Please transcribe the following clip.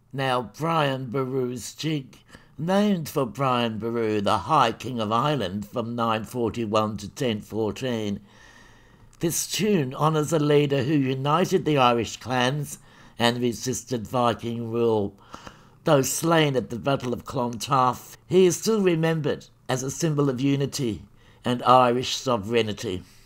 Now, Brian Boru's jig, named for Brian Boru, the High King of Ireland from 941 to 1014, this tune honours a leader who united the Irish clans and resisted Viking rule. Though slain at the Battle of Clontarf, he is still remembered as a symbol of unity and Irish sovereignty.